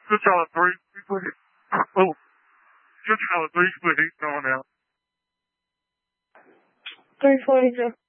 Good Charlotte 3. Oh, good Charlotte 3, please. Going out. 342.